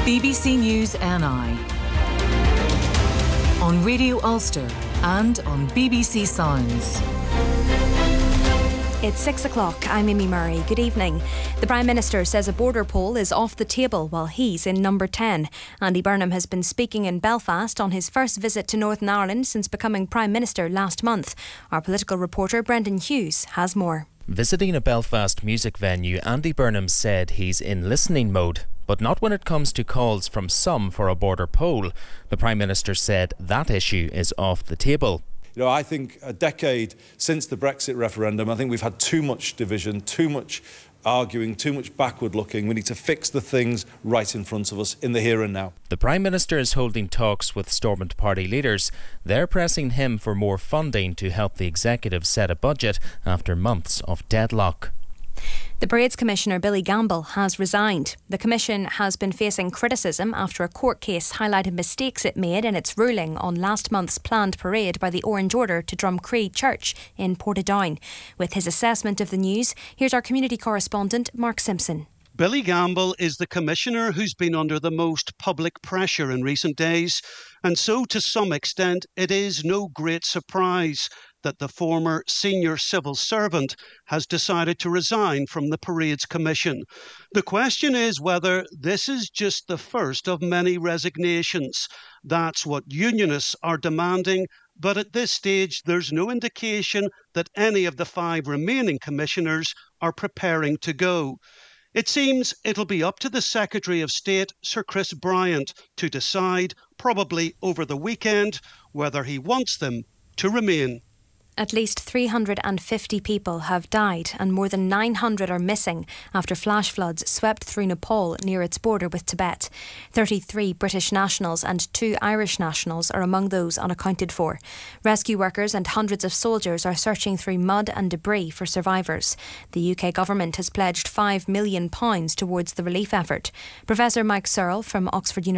BBC News NI on Radio Ulster and on BBC Sounds. It's 6 o'clock. I'm Amy Murray. Good evening. The Prime Minister says a border poll is off the table while he's in number 10. Andy Burnham has been speaking in Belfast on his first visit to Northern Ireland since becoming Prime Minister last month. Our political reporter Brendan Hughes has more. Visiting a Belfast music venue, Andy Burnham said he's in listening mode, but not when it comes to calls from some for a border poll. The Prime Minister said that issue is off the table. You know, I think a decade since the Brexit referendum, I think we've had too much division, too much arguing, too much backward looking. We need to fix the things right in front of us in the here and now. The Prime Minister is holding talks with Stormont party leaders. They're pressing him for more funding to help the executive set a budget after months of deadlock. The Parades Commissioner Billy Gamble has resigned. The Commission has been facing criticism after a court case highlighted mistakes it made in its ruling on last month's planned parade by the Orange Order to Drumcree Church in Portadown. With his assessment of the news, here's our community correspondent Mark Simpson. Billy Gamble is the Commissioner who's been under the most public pressure in recent days, and so to some extent it is no great surprise that the former senior civil servant has decided to resign from the Parades Commission. The question is whether this is just the first of many resignations. That's what unionists are demanding, but at this stage there's no indication that any of the 5 remaining commissioners are preparing to go. It seems it'll be up to the Secretary of State, Sir Chris Bryant, to decide, probably over the weekend, whether he wants them to remain. At least 350 people have died and more than 900 are missing after flash floods swept through Nepal near its border with Tibet. 33 British nationals and 2 Irish nationals are among those unaccounted for. Rescue workers and hundreds of soldiers are searching through mud and debris for survivors. The UK government has pledged £5 million towards the relief effort. Professor Mike Searle from Oxford University